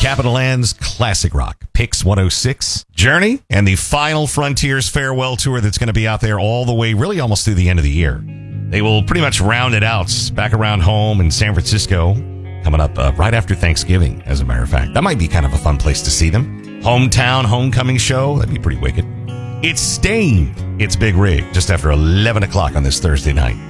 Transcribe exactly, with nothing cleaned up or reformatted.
Capital Land's Classic Rock, Pix one oh six, Journey, and the final Frontiers farewell tour that's going to be out there all the way, really almost through the end of the year. They will pretty much round it out back around home in San Francisco, coming up uh, right after Thanksgiving, as a matter of fact. That might be kind of a fun place to see them. Hometown homecoming show, that'd be pretty wicked. It's Staind, It's Big Rig, just after eleven o'clock on this Thursday night.